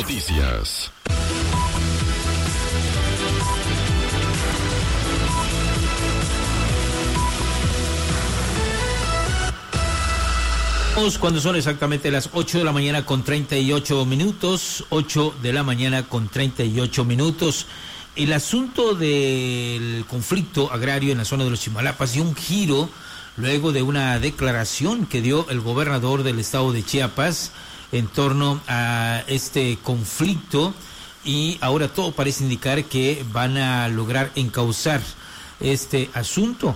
Noticias. Cuando son exactamente las 8 de la mañana con 38 minutos, 8 de la mañana con 38 minutos. El asunto del conflicto agrario en la zona de los Chimalapas dio un giro luego de una declaración que dio el gobernador del estado de Chiapas en torno a este conflicto, y ahora todo parece indicar que van a lograr encauzar este asunto,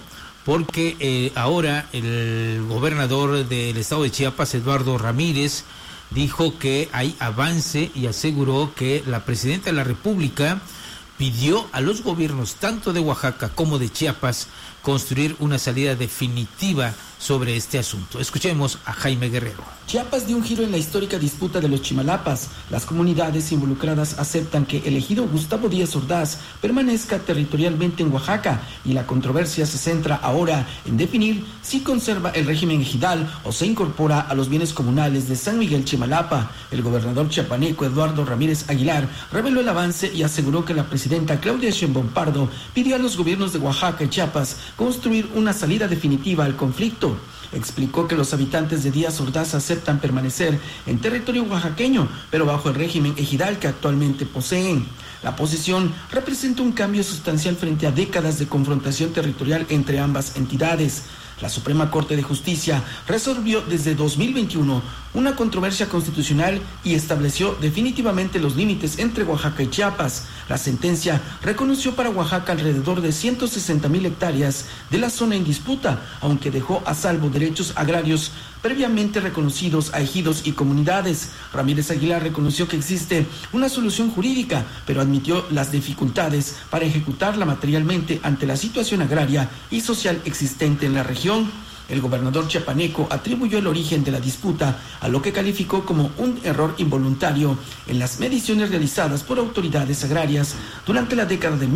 porque ahora el gobernador del estado de Chiapas, Eduardo Ramírez, dijo que hay avance y aseguró que la presidenta de la República pidió a los gobiernos tanto de Oaxaca como de Chiapas construir una salida definitiva sobre este asunto. Escuchemos a Jaime Guerrero. Chiapas dio un giro en la histórica disputa de los Chimalapas. Las comunidades involucradas aceptan que el ejido Gustavo Díaz Ordaz permanezca territorialmente en Oaxaca, y la controversia se centra ahora en definir si conserva el régimen ejidal o se incorpora a los bienes comunales de San Miguel Chimalapa. El gobernador chiapaneco Eduardo Ramírez Aguilar reveló el avance y aseguró que la presidenta Claudia Sheinbaum Pardo pidió a los gobiernos de Oaxaca y Chiapas construir una salida definitiva al conflicto. Explicó que los habitantes de Díaz Ordaz aceptan permanecer en territorio oaxaqueño, pero bajo el régimen ejidal que actualmente poseen. La posición representa un cambio sustancial frente a décadas de confrontación territorial entre ambas entidades. La Suprema Corte de Justicia resolvió desde 2021 una controversia constitucional y estableció definitivamente los límites entre Oaxaca y Chiapas. La sentencia reconoció para Oaxaca alrededor de 160,000 hectáreas de la zona en disputa, aunque dejó a salvo derechos agrarios previamente reconocidos a ejidos y comunidades. Ramírez Aguilar reconoció que existe una solución jurídica, pero admitió las dificultades para ejecutarla materialmente ante la situación agraria y social existente en la región. El gobernador chiapaneco atribuyó el origen de la disputa a lo que calificó como un error involuntario en las mediciones realizadas por autoridades agrarias durante la década de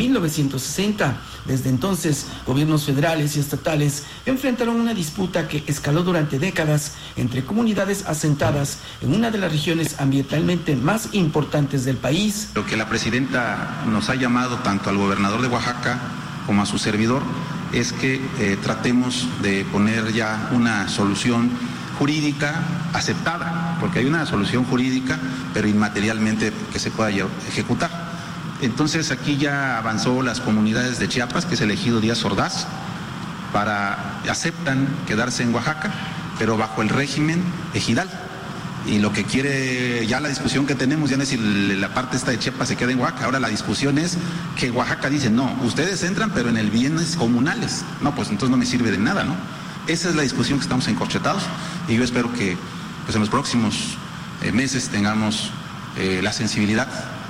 1960. Desde entonces, gobiernos federales y estatales enfrentaron una disputa que escaló durante décadas entre comunidades asentadas en una de las regiones ambientalmente más importantes del país. Lo que la presidenta nos ha llamado tanto al gobernador de Oaxaca como a su servidor es que tratemos de poner ya una solución jurídica aceptada, porque hay una solución jurídica, pero inmaterialmente que se pueda ejecutar. Entonces aquí ya avanzó las comunidades de Chiapas, que es el ejido Díaz Ordaz, aceptan quedarse en Oaxaca, pero bajo el régimen ejidal. Y lo que quiere, ya la discusión que tenemos, ya no es si la parte esta de Chiapas se queda en Oaxaca, ahora la discusión es que Oaxaca dice, no, ustedes entran pero en el bienes comunales. No, pues entonces no me sirve de nada, ¿no? Esa es la discusión que estamos encorchetados, y yo espero que pues en los próximos meses tengamos la sensibilidad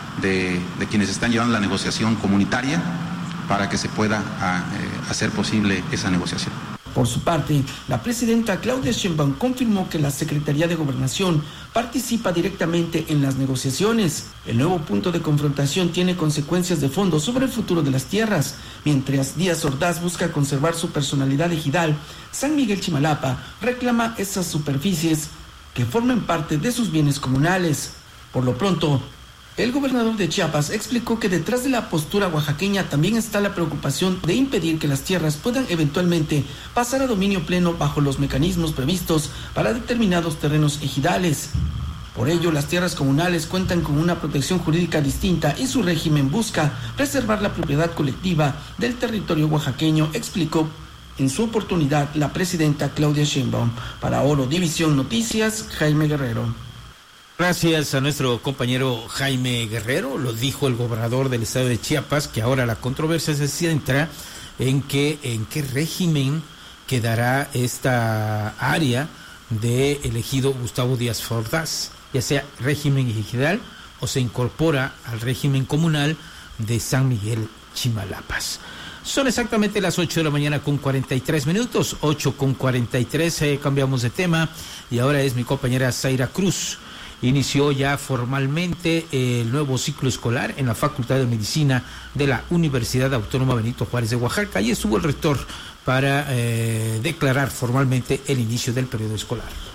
de quienes están llevando la negociación comunitaria para que se pueda hacer posible esa negociación. Por su parte, la presidenta Claudia Sheinbaum confirmó que la Secretaría de Gobernación participa directamente en las negociaciones. El nuevo punto de confrontación tiene consecuencias de fondo sobre el futuro de las tierras. Mientras Díaz Ordaz busca conservar su personalidad ejidal, San Miguel Chimalapa reclama esas superficies que formen parte de sus bienes comunales. Por lo pronto, el gobernador de Chiapas explicó que detrás de la postura oaxaqueña también está la preocupación de impedir que las tierras puedan eventualmente pasar a dominio pleno bajo los mecanismos previstos para determinados terrenos ejidales. Por ello, las tierras comunales cuentan con una protección jurídica distinta y su régimen busca preservar la propiedad colectiva del territorio oaxaqueño, explicó en su oportunidad la presidenta Claudia Sheinbaum. Para Oro División Noticias, Jaime Guerrero. Gracias a nuestro compañero Jaime Guerrero. Lo dijo el gobernador del estado de Chiapas, que ahora la controversia se centra en qué régimen quedará esta área de elegido Gustavo Díaz Ordaz, ya sea régimen ejidal o se incorpora al régimen comunal de San Miguel Chimalapas. Son exactamente las 8 de la mañana con 43 minutos, 8 con 43, cambiamos de tema y ahora es mi compañera Zaira Cruz. Inició ya formalmente el nuevo ciclo escolar en la Facultad de Medicina de la Universidad Autónoma Benito Juárez de Oaxaca. Ahí estuvo el rector para declarar formalmente el inicio del periodo escolar.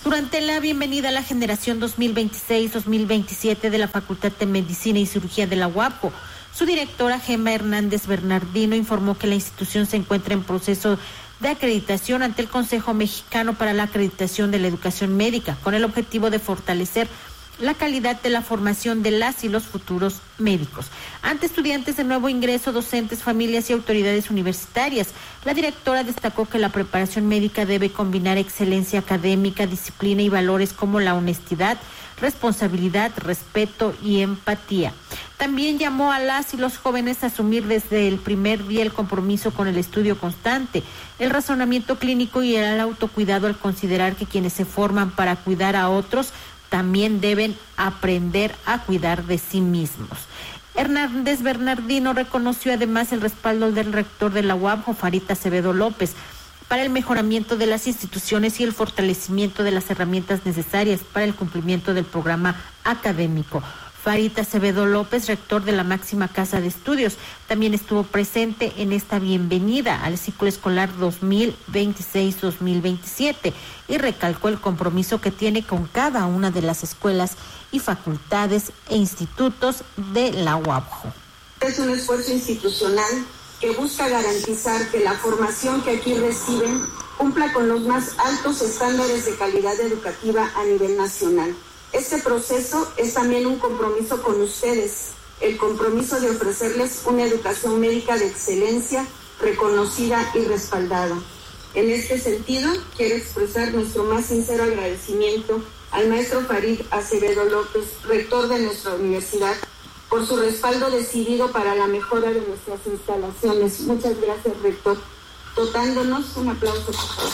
Durante la bienvenida a la generación 2026-2027 de la Facultad de Medicina y Cirugía de la UAPJO, su directora Gemma Hernández Bernardino informó que la institución se encuentra en proceso de acreditación ante el Consejo Mexicano para la Acreditación de la Educación Médica, con el objetivo de fortalecer la calidad de la formación de las y los futuros médicos. Ante estudiantes de nuevo ingreso, docentes, familias y autoridades universitarias, la directora destacó que la preparación médica debe combinar excelencia académica, disciplina y valores como la honestidad, responsabilidad, respeto y empatía. También llamó a las y los jóvenes a asumir desde el primer día el compromiso con el estudio constante, el razonamiento clínico y el autocuidado, al considerar que quienes se forman para cuidar a otros también deben aprender a cuidar de sí mismos. Hernández Bernardino reconoció además el respaldo del rector de la UAPJO, Farid Acevedo López, para el mejoramiento de las instituciones y el fortalecimiento de las herramientas necesarias para el cumplimiento del programa académico. Farid Acevedo López, rector de la máxima casa de estudios, también estuvo presente en esta bienvenida al ciclo escolar 2026-2027 y recalcó el compromiso que tiene con cada una de las escuelas y facultades e institutos de la UAPJO. Es un esfuerzo institucional que busca garantizar que la formación que aquí reciben cumpla con los más altos estándares de calidad educativa a nivel nacional. Este proceso es también un compromiso con ustedes, el compromiso de ofrecerles una educación médica de excelencia, reconocida y respaldada. En este sentido, quiero expresar nuestro más sincero agradecimiento al maestro Farid Acevedo López, rector de nuestra universidad, por su respaldo decidido para la mejora de nuestras instalaciones. Muchas gracias, rector. Dotándonos, un aplauso por favor.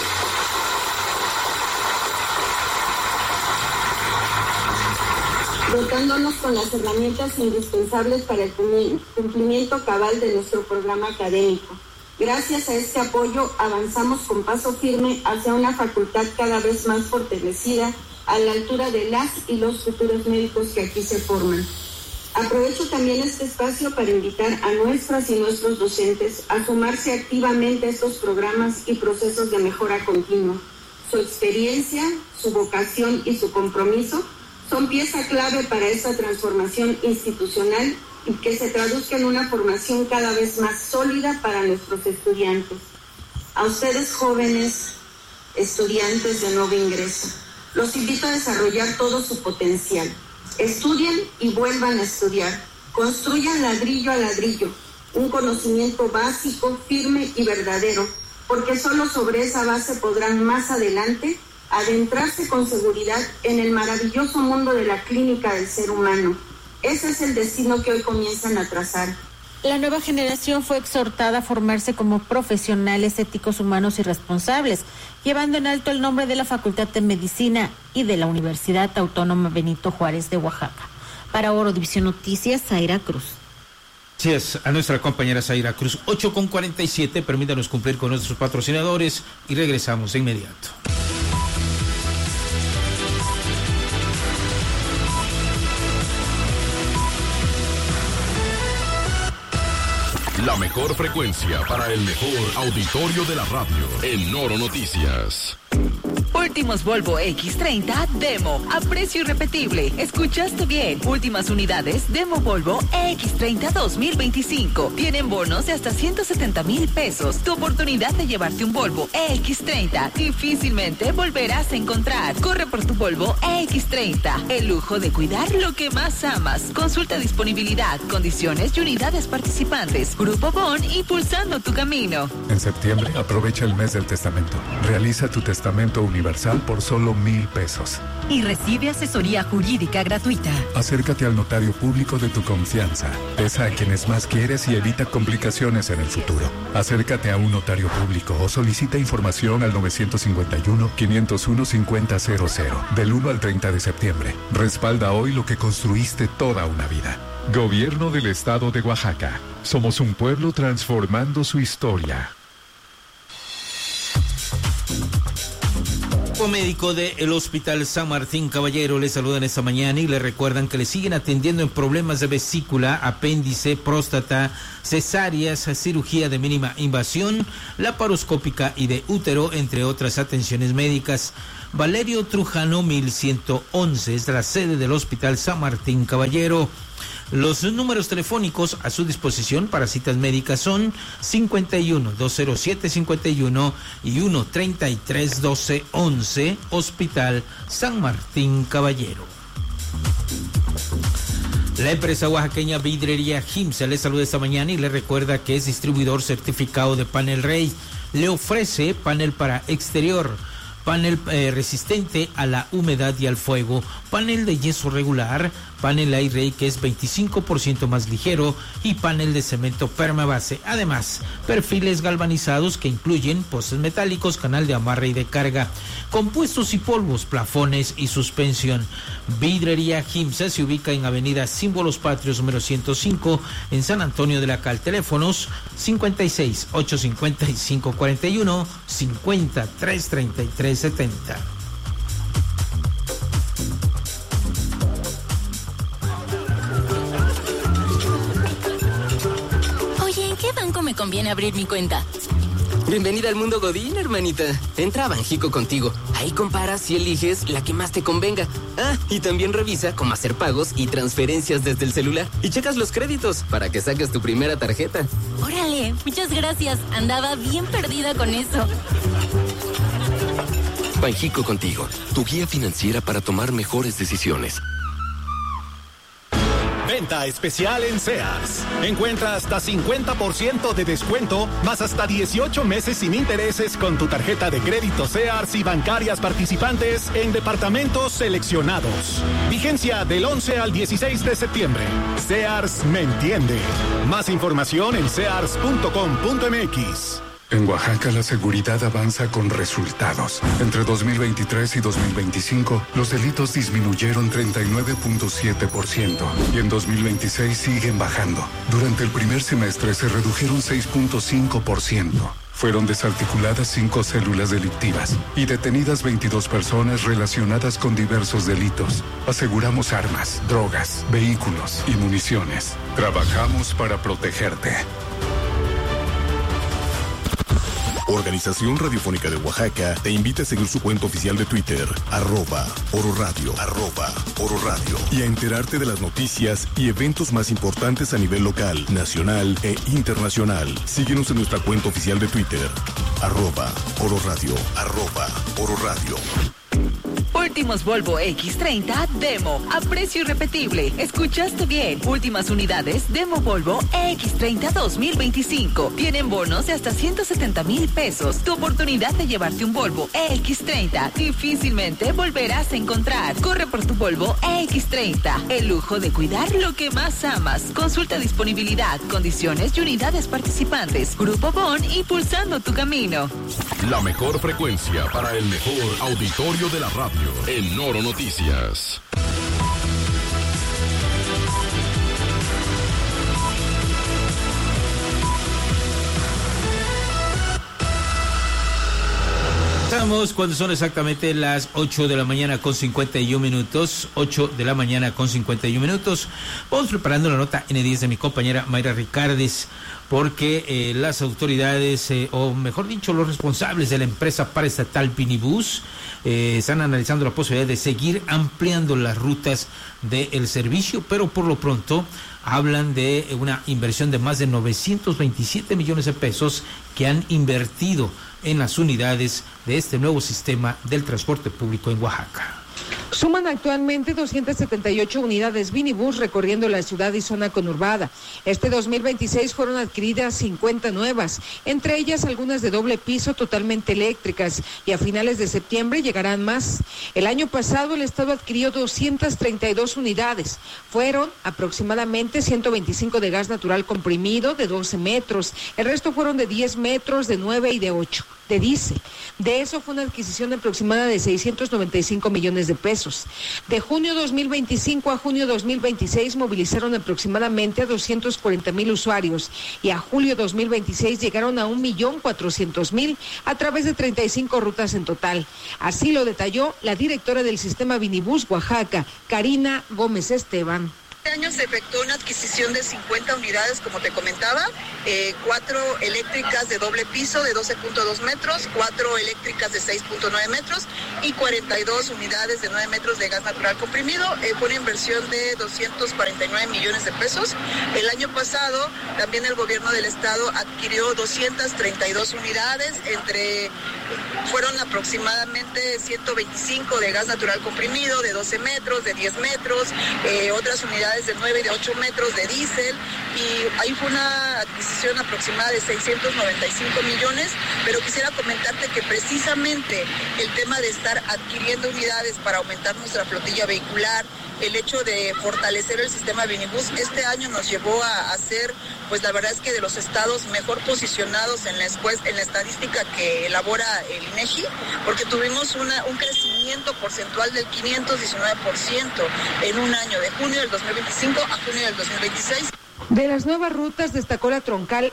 Dotándonos con las herramientas indispensables para el cumplimiento cabal de nuestro programa académico. Gracias a este apoyo avanzamos con paso firme hacia una facultad cada vez más fortalecida a la altura de las y los futuros médicos que aquí se forman. Aprovecho también este espacio para invitar a nuestras y nuestros docentes a sumarse activamente a estos programas y procesos de mejora continua. Su experiencia, su vocación y su compromiso son pieza clave para esta transformación institucional y que se traduzca en una formación cada vez más sólida para nuestros estudiantes. A ustedes, jóvenes estudiantes de nuevo ingreso, los invito a desarrollar todo su potencial. Estudien y vuelvan a estudiar. Construyan ladrillo a ladrillo un conocimiento básico, firme y verdadero, porque solo sobre esa base podrán más adelante adentrarse con seguridad en el maravilloso mundo de la clínica del ser humano. Ese es el destino que hoy comienzan a trazar. La nueva generación fue exhortada a formarse como profesionales éticos, humanos y responsables, llevando en alto el nombre de la Facultad de Medicina y de la Universidad Autónoma Benito Juárez de Oaxaca. Para Oro División Noticias, Zaira Cruz. Gracias a nuestra compañera Zaira Cruz. 8:47, permítanos cumplir con nuestros patrocinadores y regresamos de inmediato. La mejor frecuencia para el mejor auditorio de la radio. En Oro Noticias. Últimos Volvo X30 Demo a precio irrepetible. ¿Escuchaste bien? Últimas unidades Demo Volvo X30 2025. Tienen bonos de hasta 170,000 pesos. Tu oportunidad de llevarte un Volvo X30 difícilmente volverás a encontrar. Corre por tu Volvo X30. El lujo de cuidar lo que más amas. Consulta disponibilidad, condiciones y unidades participantes. Grupo Bon, impulsando tu camino. En septiembre aprovecha el mes del testamento. Realiza tu testamento universal por solo 1,000 pesos. Y recibe asesoría jurídica gratuita. Acércate al notario público de tu confianza. Pesa a quienes más quieres y evita complicaciones en el futuro. Acércate a un notario público o solicita información al 951-501-5000 del 1 al 30 de septiembre. Respalda hoy lo que construiste toda una vida. Gobierno del Estado de Oaxaca. Somos un pueblo transformando su historia. El médico del Hospital San Martín Caballero le saludan esta mañana y le recuerdan que le siguen atendiendo en problemas de vesícula, apéndice, próstata, cesáreas, cirugía de mínima invasión, laparoscópica y de útero, entre otras atenciones médicas. Valerio Trujano 1111, es la sede del Hospital San Martín Caballero. Los números telefónicos a su disposición para citas médicas son 51-207-51 y 1-33-12-11, Hospital San Martín Caballero. La empresa oaxaqueña Vidrería Jimsa le saluda esta mañana y le recuerda que es distribuidor certificado de Panel Rey. Le ofrece panel para exterior, panel resistente a la humedad y al fuego, panel de yeso regular, panel Airray que es 25% más ligero y panel de cemento permabase. Además, perfiles galvanizados que incluyen postes metálicos, canal de amarre y de carga, compuestos y polvos, plafones y suspensión. Vidrería Jimsa se ubica en Avenida Símbolos Patrios número 105 en San Antonio de la Cal. Teléfonos 56 855 41 50 333 70. Oye, ¿en qué banco me conviene abrir mi cuenta? Bienvenida al mundo Godín, hermanita. Entra a Banjico Contigo. Ahí comparas y eliges la que más te convenga. Ah, y también revisa cómo hacer pagos y transferencias desde el celular. Y checas los créditos para que saques tu primera tarjeta. Órale, muchas gracias. Andaba bien perdida con eso. Banjico Contigo, tu guía financiera para tomar mejores decisiones. Venta especial en Sears. Encuentra hasta 50% de descuento, más hasta 18 meses sin intereses con tu tarjeta de crédito Sears y bancarias participantes en departamentos seleccionados. Vigencia del 11 al 16 de septiembre. Sears me entiende. Más información en sears.com.mx. En Oaxaca la seguridad avanza con resultados. Entre 2023 y 2025, los delitos disminuyeron 39.7% y en 2026 siguen bajando. Durante el primer semestre se redujeron 6.5%. Fueron desarticuladas 5 células delictivas y detenidas 22 personas relacionadas con diversos delitos. Aseguramos armas, drogas, vehículos y municiones. Trabajamos para protegerte. Organización Radiofónica de Oaxaca te invita a seguir su cuenta oficial de Twitter, @Oro Radio, y a enterarte de las noticias y eventos más importantes a nivel local, nacional e internacional. Síguenos en nuestra cuenta oficial de Twitter, @Oro Radio. Últimos Volvo X30 Demo a precio irrepetible. ¿Escuchaste bien? Últimas unidades Demo Volvo X30 2025. Tienen bonos de hasta 170,000 pesos. Tu oportunidad de llevarte un Volvo X30 difícilmente volverás a encontrar. Corre por tu Volvo X30. El lujo de cuidar lo que más amas. Consulta disponibilidad, condiciones y unidades participantes. Grupo Bon, impulsando tu camino. La mejor frecuencia para el mejor auditorio de la radio. En Noro Noticias. Estamos cuando son exactamente las 8 de la mañana con 51 minutos. 8 de la mañana con 51 minutos. Vamos preparando la nota N10 de mi compañera Mayra Ricardes, porque las autoridades, o mejor dicho, los responsables de la empresa paraestatal Vinibus, están analizando la posibilidad de seguir ampliando las rutas del servicio, pero por lo pronto hablan de una inversión de más de 927 millones de pesos que han invertido en las unidades de este nuevo sistema del transporte público en Oaxaca. Suman actualmente 278 unidades Vinibus recorriendo la ciudad y zona conurbada. Este 2026 fueron adquiridas 50 nuevas, entre ellas algunas de doble piso totalmente eléctricas, y a finales de septiembre llegarán más. El año pasado el Estado adquirió 232 unidades. Fueron aproximadamente 125 de gas natural comprimido de 12 metros. El resto fueron de 10 metros, de 9 y de 8. De diésel. De eso fue una adquisición aproximada de 695 millones de pesos. De junio 2025 a junio 2026 movilizaron aproximadamente a 240,000 usuarios y a julio 2026 llegaron a 1,400,000 a través de 35 rutas en total. Así lo detalló la directora del sistema Vinibus Oaxaca, Karina Gómez Esteban. Este año se efectuó una adquisición de 50 unidades, como te comentaba, 4 eléctricas de doble piso de 12.2 metros, 4 eléctricas de 6.9 metros y 42 unidades de 9 metros de gas natural comprimido. Fue una inversión de 249 millones de pesos. El año pasado también el gobierno del estado adquirió 232 unidades, fueron aproximadamente 125 de gas natural comprimido de 12 metros, de 10 metros, otras unidades de 9 y de 8 metros de diésel, y ahí fue una adquisición aproximada de 695 millones, pero quisiera comentarte que precisamente el tema de estar adquiriendo unidades para aumentar nuestra flotilla vehicular, el hecho de fortalecer el sistema Vinibus, este año nos llevó a ser, pues la verdad es que de los estados mejor posicionados en la estadística que elabora el INEGI, porque tuvimos un crecimiento porcentual del 519% en un año, de junio del 2025 a junio del 2026. De las nuevas rutas destacó la troncal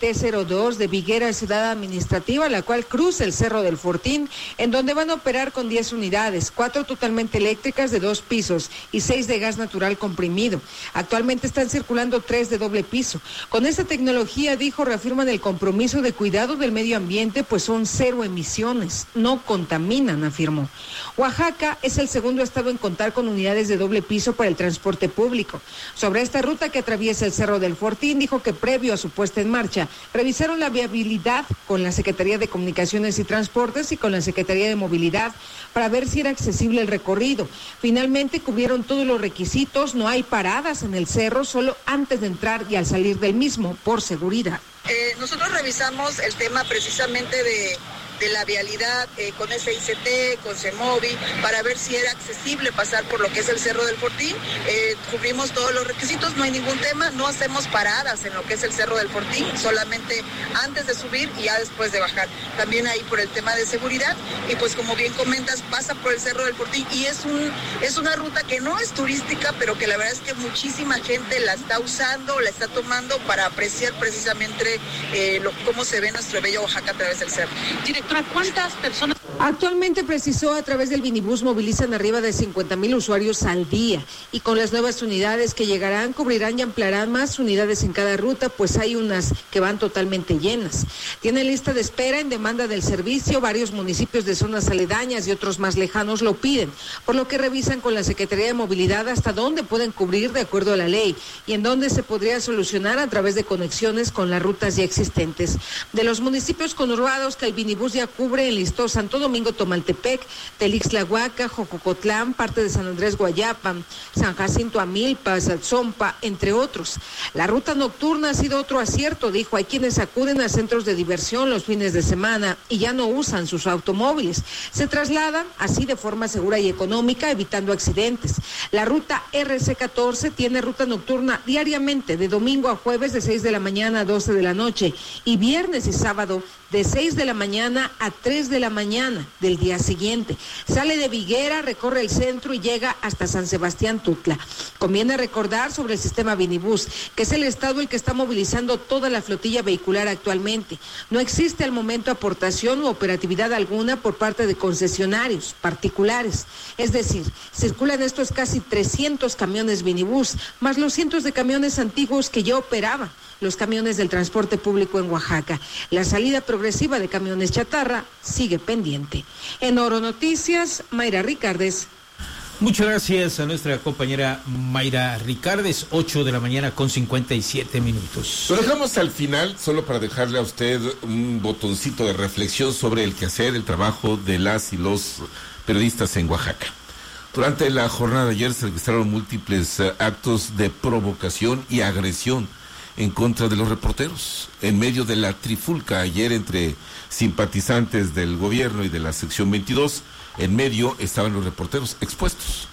RT02 de Viguera a Ciudad Administrativa, la cual cruza el Cerro del Fortín, en donde van a operar con 10 unidades, 4 totalmente eléctricas de 2 pisos y 6 de gas natural comprimido. Actualmente están circulando 3 de doble piso. Con esta tecnología, dijo, reafirman el compromiso de cuidado del medio ambiente, pues son 0 emisiones, no contaminan, afirmó. Oaxaca es el segundo estado en contar con unidades de doble piso para el transporte público. Sobre esta ruta que atraviesa el Cerro del Fortín, dijo que previo a su puesta en marcha, revisaron la viabilidad con la Secretaría de Comunicaciones y Transportes y con la Secretaría de Movilidad para ver si era accesible el recorrido. Finalmente cubrieron todos los requisitos, no hay paradas en el cerro, solo antes de entrar y al salir del mismo, por seguridad. Nosotros revisamos el tema precisamente de la vialidad con SICT, con CEMOVI, para ver si era accesible pasar por lo que es el Cerro del Fortín. Cubrimos todos los requisitos, no hay ningún tema, no hacemos paradas en lo que es el Cerro del Fortín, solamente antes de subir y ya después de bajar. También ahí por el tema de seguridad, y pues como bien comentas, pasa por el Cerro del Fortín y es una ruta que no es turística, pero que la verdad es que muchísima gente la está usando, la está tomando para apreciar precisamente cómo se ve nuestro bello Oaxaca a través del cerro. Directora, ¿cuántas personas? Actualmente, precisó, a través del Vinibus movilizan arriba de 50,000 usuarios al día, y con las nuevas unidades que llegarán, cubrirán y ampliarán más unidades en cada ruta, pues hay unas que van totalmente llenas. Tiene lista de espera en demanda del servicio, varios municipios de zonas aledañas y otros más lejanos lo piden, por lo que revisan con la Secretaría de Movilidad hasta dónde pueden cubrir de acuerdo a la ley y en dónde se podría solucionar a través de conexiones con las rutas ya existentes. De los municipios conurbados que el Vinibus ya cubre, enlistó Santo Domingo, Tomaltepec, Telixtlahuaca, Jococotlán, parte de San Andrés Guayapa, San Jacinto Amilpa, Zatzompa, entre otros. La ruta nocturna ha sido otro acierto, dijo. Hay quienes acuden a centros de diversión los fines de semana y ya no usan sus automóviles. Se trasladan así de forma segura y económica, evitando accidentes. La ruta RC14 tiene ruta nocturna diariamente, de domingo a jueves de 6 de la mañana a 12 de la noche y viernes y sábado de 6 de la mañana a 3 de la mañana del día siguiente. Sale de Viguera, recorre el centro y llega hasta San Sebastián Tutla. Conviene recordar sobre el sistema Vinibus, que es el estado el que está movilizando toda la flotilla vehicular actualmente. No existe al momento aportación u operatividad alguna por parte de concesionarios particulares. Es decir, circulan estos casi 300 camiones Vinibus, más los cientos de camiones antiguos que ya operaban los camiones del transporte público en Oaxaca. La salida progresiva de camiones chatarra sigue pendiente. En Oro Noticias, Mayra Ricardes. Muchas gracias a nuestra compañera Mayra Ricardes, 8 de la mañana con 57 minutos. Lo dejamos al final, solo para dejarle a usted un botoncito de reflexión sobre el quehacer, el trabajo de las y los periodistas en Oaxaca. Durante la jornada de ayer se registraron múltiples actos de provocación y agresión en contra de los reporteros, en medio de la trifulca ayer entre simpatizantes del gobierno y de la sección 22, en medio estaban los reporteros expuestos.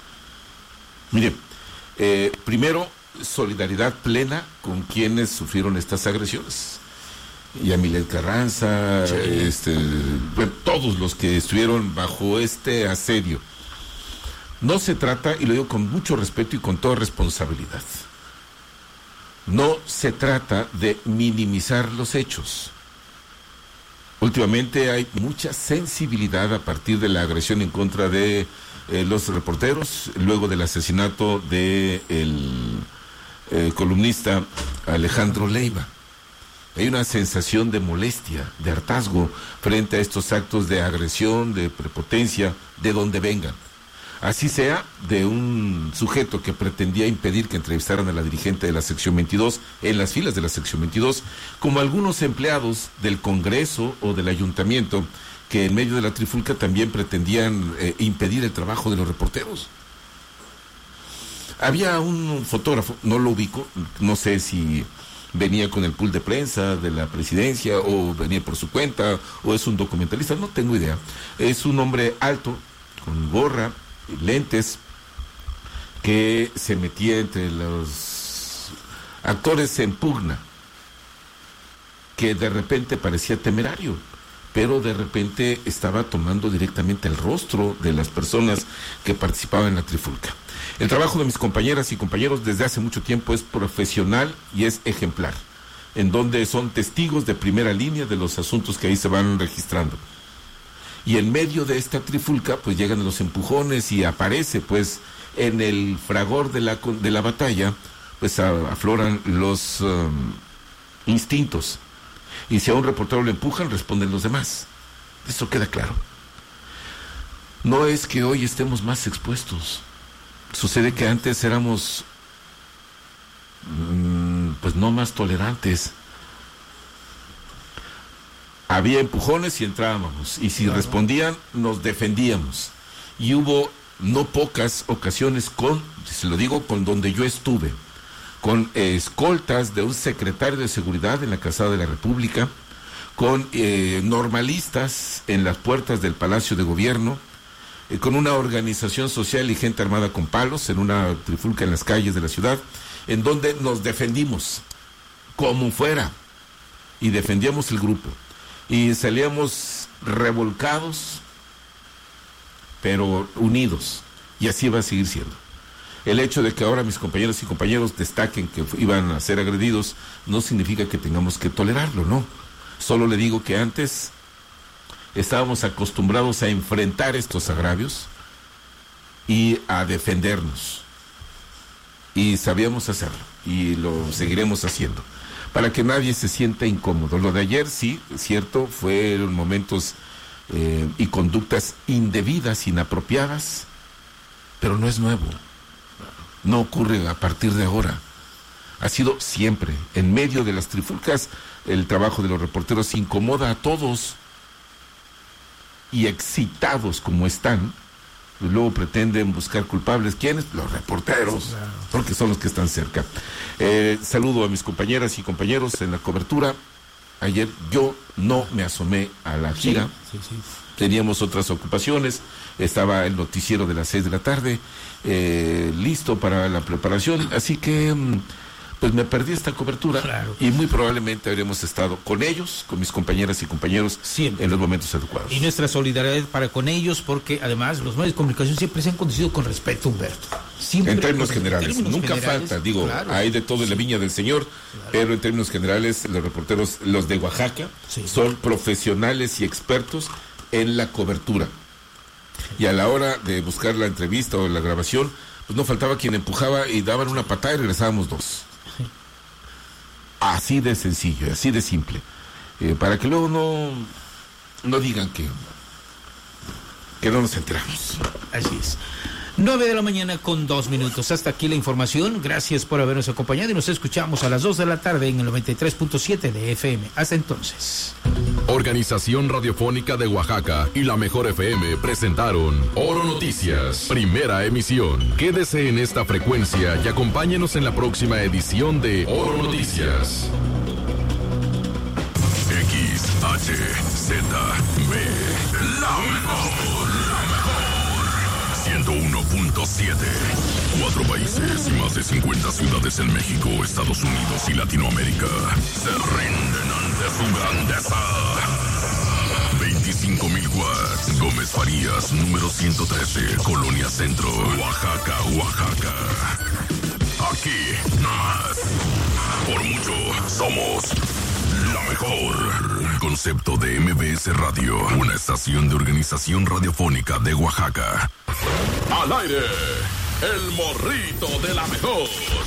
Mire, primero, solidaridad plena con quienes sufrieron estas agresiones. Yamilet Carranza, sí. Todos los que estuvieron bajo este asedio. No se trata, y lo digo con mucho respeto y con toda responsabilidad, no se trata de minimizar los hechos. Últimamente hay mucha sensibilidad a partir de la agresión en contra de los reporteros, luego del asesinato de el columnista Alejandro Leiva. Hay una sensación de molestia, de hartazgo frente a estos actos de agresión, de prepotencia, de donde vengan. Así sea de un sujeto que pretendía impedir que entrevistaran a la dirigente de la sección 22 en las filas de la sección 22, como algunos empleados del Congreso o del Ayuntamiento que en medio de la trifulca también pretendían impedir el trabajo de los reporteros. Había un fotógrafo, no lo ubico, no sé si venía con el pool de prensa de la presidencia o venía por su cuenta o es un documentalista, no tengo idea. Es un hombre alto, con gorra, lentes, que se metía entre los actores en pugna, que de repente parecía temerario, pero de repente estaba tomando directamente el rostro de las personas que participaban en la trifulca. El trabajo de mis compañeras y compañeros desde hace mucho tiempo es profesional y es ejemplar, en donde son testigos de primera línea de los asuntos que ahí se van registrando. Y en medio de esta trifulca, pues llegan los empujones y aparece, pues, en el fragor de la batalla, pues afloran los instintos. Y si a un reportero le empujan, responden los demás. Eso queda claro. No es que hoy estemos más expuestos. Sucede que antes éramos, pues no más tolerantes. Había empujones y entrábamos. Y si respondían, nos defendíamos. Y hubo no pocas ocasiones se lo digo, con donde yo estuve, con escoltas de un secretario de seguridad en la Calzada de la República, con normalistas en las puertas del Palacio de Gobierno, con una organización social y gente armada con palos en una trifulca en las calles de la ciudad, en donde nos defendimos como fuera y defendíamos el grupo y salíamos revolcados pero unidos, y así va a seguir siendo. El hecho de que ahora mis compañeras y compañeros destaquen que iban a ser agredidos no significa que tengamos que tolerarlo, no. Solo le digo que antes estábamos acostumbrados a enfrentar estos agravios y a defendernos. Y sabíamos hacerlo y lo seguiremos haciendo para que nadie se sienta incómodo. Lo de ayer, sí, cierto, fueron momentos y conductas indebidas, inapropiadas, pero no es nuevo. No ocurre a partir de ahora. Ha sido siempre. En medio de las trifulcas, el trabajo de los reporteros incomoda a todos. Y excitados como están, pues luego pretenden buscar culpables. ¿Quiénes? Los reporteros, porque son los que están cerca. Saludo a mis compañeras y compañeros en la cobertura. Ayer yo no me asomé a la gira. Sí. Teníamos otras ocupaciones. Estaba el noticiero de las 6 de la tarde, listo para la preparación. Así que pues me perdí esta cobertura. Claro. Y muy probablemente habremos estado con ellos, con mis compañeras y compañeros, siempre en los momentos adecuados. Y nuestra solidaridad para con ellos, porque además los medios de comunicación siempre se han conducido con respeto, Humberto. Siempre en términos generales, nunca falta, digo, claro, hay de todo en la viña del Señor, claro, pero en términos generales los reporteros, los de Oaxaca, son profesionales y expertos en la cobertura. Y a la hora de buscar la entrevista o la grabación, pues no faltaba quien empujaba y daban una patada y regresábamos dos. Así de sencillo, así de simple. Para que luego no digan que no nos enteramos. Así es. 9:02 a.m. Hasta aquí la información. Gracias por habernos acompañado y nos escuchamos a las 2 p.m. en el 93.7 de FM. Hasta entonces. Organización Radiofónica de Oaxaca y La Mejor FM presentaron Oro Noticias, primera emisión. Quédese en esta frecuencia y acompáñenos en la próxima edición de Oro Noticias. XHZB, la mejor. 101.7. 4 países y más de 50 ciudades en México, Estados Unidos y Latinoamérica se rinden ante su grandeza. 25,000 watts. Gómez Farías, número 113, Colonia Centro, Oaxaca, Oaxaca. Aquí, más. Por mucho, somos la mejor. Concepto de MBS Radio, una estación de Organización Radiofónica de Oaxaca. Al aire, el morrito de la mejor.